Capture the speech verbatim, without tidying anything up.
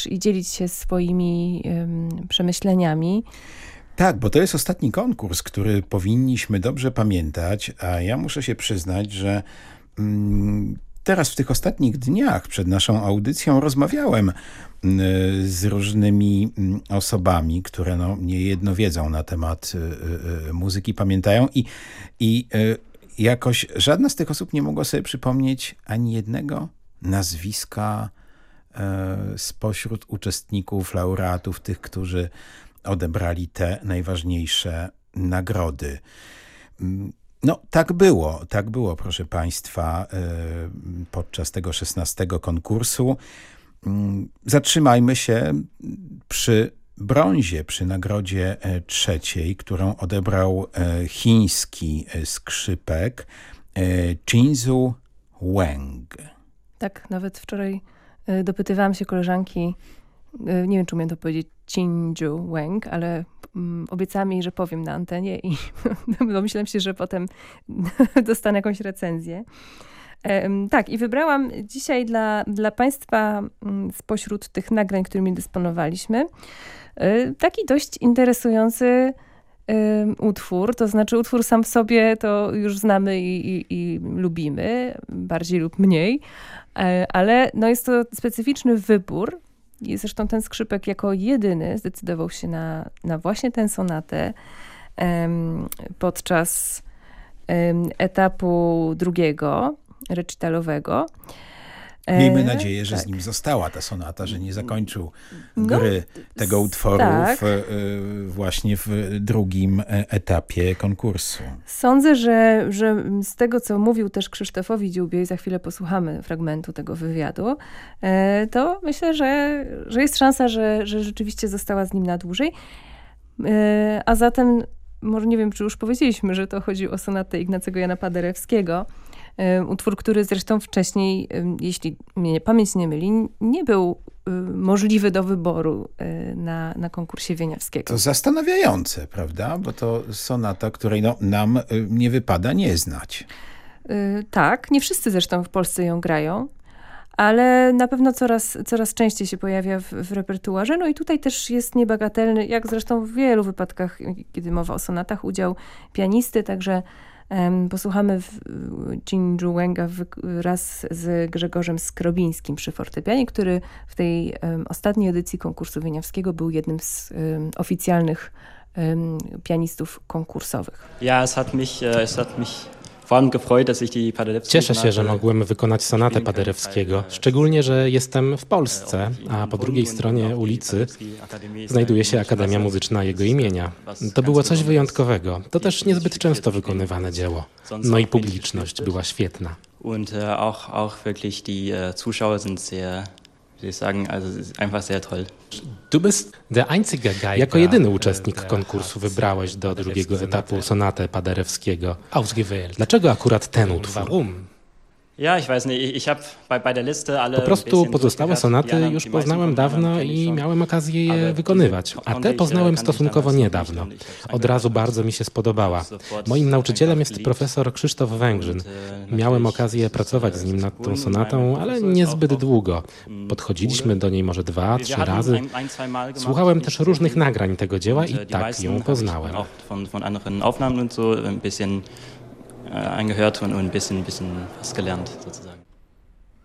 też i dzielić się swoimi um, przemyśleniami. Tak, bo to jest ostatni konkurs, który powinniśmy dobrze pamiętać, a ja muszę się przyznać, że mm, teraz w tych ostatnich dniach przed naszą audycją rozmawiałem y, z różnymi y, osobami, które no, niejedno wiedzą na temat y, y, muzyki, pamiętają i, i y, jakoś żadna z tych osób nie mogła sobie przypomnieć ani jednego nazwiska y, spośród uczestników, laureatów, tych, którzy odebrali te najważniejsze nagrody. No, tak było, tak było, proszę Państwa, podczas tego szesnastego konkursu. Zatrzymajmy się przy brązie, przy nagrodzie trzeciej, którą odebrał chiński skrzypek Qinzu Wang. Tak, nawet wczoraj dopytywałam się koleżanki, nie wiem, czy umiem to powiedzieć, Qinju Wang, ale um, obiecałam jej, że powiem na antenie i domyślam się, że potem dostanę jakąś recenzję. Um, tak, i wybrałam dzisiaj dla, dla Państwa um, spośród tych nagrań, którymi dysponowaliśmy, um, taki dość interesujący um, utwór. To znaczy utwór sam w sobie to już znamy i, i, i lubimy, bardziej lub mniej, um, ale no jest to specyficzny wybór. I zresztą ten skrzypek jako jedyny zdecydował się na, na właśnie tę sonatę um, podczas um, etapu drugiego, recitalowego. Miejmy nadzieję, że tak. z nim została ta sonata, że nie zakończył gry no, tego utworu tak. w, właśnie w drugim etapie konkursu. Sądzę, że, że z tego, co mówił też Krzysztofowi Dziubie, i za chwilę posłuchamy fragmentu tego wywiadu, to myślę, że, że jest szansa, że, że rzeczywiście została z nim na dłużej. A zatem, może nie wiem, czy już powiedzieliśmy, że to chodzi o sonatę Ignacego Jana Paderewskiego. Utwór, który zresztą wcześniej, jeśli mnie pamięć nie myli, nie był możliwy do wyboru na, na konkursie wieniawskiego. To zastanawiające, prawda? Bo to sonata, której no, nam nie wypada nie znać. Tak, nie wszyscy zresztą w Polsce ją grają, ale na pewno coraz, coraz częściej się pojawia w, w repertuarze. No i tutaj też jest niebagatelny, jak zresztą w wielu wypadkach, kiedy mowa o sonatach, udział pianisty, także posłuchamy Qinju Wanga wraz z Grzegorzem Skrobińskim przy fortepianie, który w tej um, ostatniej edycji konkursu wieniawskiego był jednym z um, oficjalnych um, pianistów konkursowych. Ja, es hat mich, es hat mich vor allem gefreut, dass ich die Paderewski Cieszę się, że mogłem wykonać sonatę Paderewskiego, szczególnie, że jestem w Polsce, a po drugiej stronie ulicy znajduje się Akademia Muzyczna jego imienia. To było coś wyjątkowego. To też niezbyt często wykonywane dzieło. No i publiczność była świetna. Und auch, auch wirklich die Zuschauer sind sehr, wie ich sagen, also einfach sehr toll. Jako jedyny uczestnik konkursu wybrałeś do drugiego etapu sonatę Paderewskiego. Dlaczego akurat ten utwór? Ja, ich weiß nicht, ich habe bei, bei der Liste alle. Po prostu pozostałe sonaty już poznałem dawno i miałem okazję je wykonywać, a tę poznałem stosunkowo niedawno. Od razu bardzo mi się spodobała. Moim nauczycielem jest profesor Krzysztof Węgrzyn. Miałem okazję pracować z nim nad tą sonatą, ale niezbyt długo. Podchodziliśmy do niej może dwa, trzy razy. Słuchałem też różnych nagrań tego dzieła i tak ją poznałem. Angehört und ein bisschen, bisschen was gelernt sozusagen.